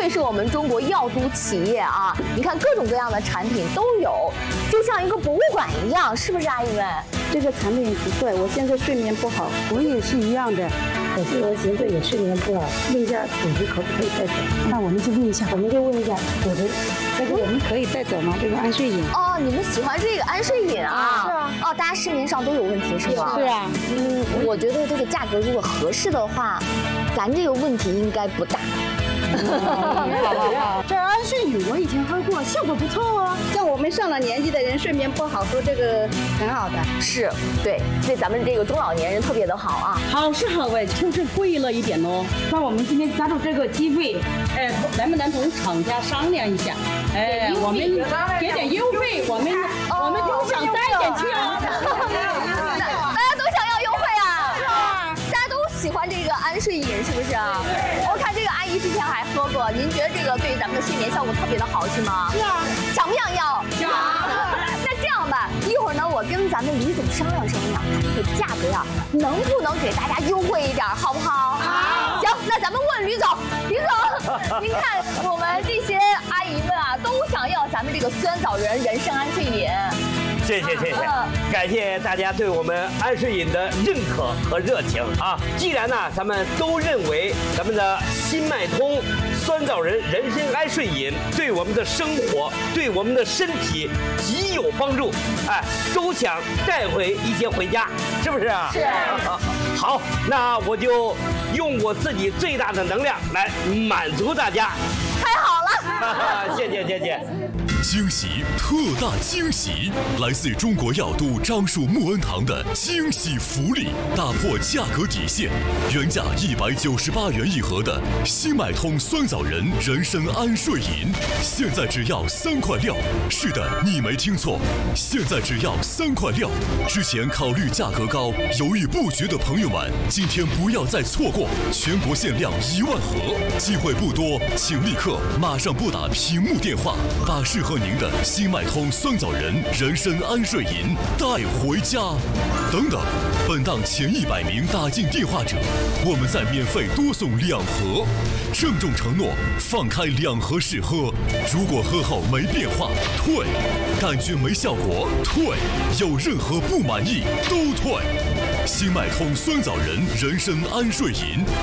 是我们中国药都企业啊，你看各种各样的产品都有，就像一个博物馆一样，是不是阿姨们？ 这个产品不错，我现在睡眠不好，我也是一样的。 我现在也睡眠不好，问一下组织可不可以带走？ 那我们就问一下， 组织，这个我们可以带走吗？这个安睡饮。 哦，你们喜欢这个安睡饮啊？ 是啊。 哦，大家市面上都有问题是吗？ 是啊。 我觉得这个价格如果合适的话，咱这个问题应该不大。 好，这安睡饮我以前喝过，效果不错哦。 像我们上了年纪的人睡眠不好，喝这个很好的。 是，对，对咱们这个中老年人特别的好啊。 好是好哎，就是贵了一点哦。那我们今天抓住这个机会，能不能同厂家商量一下？我们给点优惠，我们都想带一点去啊。 大家都想要优惠啊！大家都喜欢这个安睡饮，是不是啊？我看这个阿姨之前还喝过，您觉得这个对咱们的睡眠效果特别的好，是吗？ 是啊。 想不想要？想。那这样吧，一会儿呢，我跟咱们李总商量商量，看这个价格呀，能不能给大家优惠一点，好不好？好。行，那咱们问吕总，吕总，您看我们这些阿姨们啊，都想要咱们这个酸枣仁人参安睡饮。 谢谢，感谢大家对我们安睡饮的认可和热情啊！既然呢，咱们都认为咱们的新脉通酸枣仁人参安睡饮对我们的生活、对我们的身体极有帮助，都想带回一些回家，是不是啊？ 是。 好，那我就用我自己最大的能量来满足大家。 太好了！ 谢谢。 惊喜，特大惊喜！来自中国药都樟树木恩堂的惊喜福利，打破价格底线，原价198元一盒的新脉通酸枣仁人参安睡饮，现在只要3块6。是的，你没听错，现在只要3块6。之前考虑价格高，犹豫不决的朋友们，今天不要再错过，全国限量1万盒，机会不多，请立刻马上拨打屏幕电话，把适合您的新脉通酸枣仁人参安睡饮带回家。等等，本档前100名打进电话者，我们再免费多送2盒。郑重承诺，放开2盒试喝，如果喝后没变化退，感觉没效果退，有任何不满意都退。新脉通酸枣仁人参安睡饮